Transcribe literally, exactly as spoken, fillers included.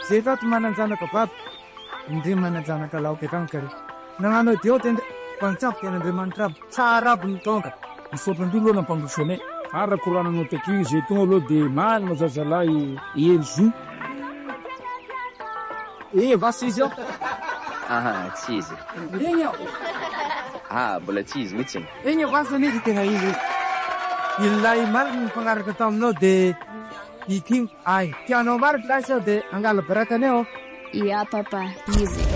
Zetat mananjana ka pap. Indri mananjana ka lau ke kang kari. Nangano dio tende pangcap kena de mantrap cara buntonga. Isopan dulu na pangusone. Ara kurana no tekizy tonga aloha de maly mazazalahy elo. Eh, vasy izy ao. Ah, tsy izy. Egny ao. Ah, mbola tsy izy mihitsy. Egny vasany izy tena izy. Ilay mariny mifanaraka taminao de iky ay tianao mariny lasy ao de angala barakany ao. Ia papa, izy.